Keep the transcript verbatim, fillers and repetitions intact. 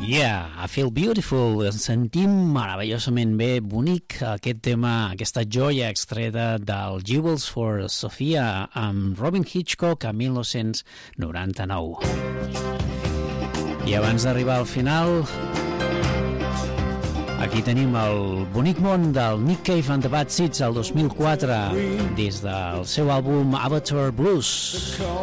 Yeah, I feel beautiful. Ens sentim meravellosament bé, bonic, aquest tema, aquesta joia extreta del Jewels for Sophia amb Robin Hitchcock a mil nou-cents noranta-nou. I abans d'arribar al final, aquí tenim el bonic món del Nick Cave and the Bad Seeds el dos mil quatre, des del seu àlbum Avatar Blues.